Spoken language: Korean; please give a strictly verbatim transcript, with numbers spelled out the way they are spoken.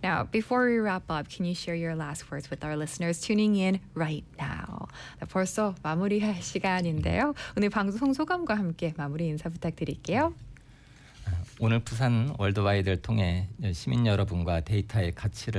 Now, before we wrap up, can you share your last words with our listeners tuning in right now? 네, 벌써 마무리할 시간인데요. 오늘 방송 소감과 함께 마무리 인사 부탁드릴게요. 오늘 부산 월드와이드를 통해 시민 여러분과 데이터의 가치를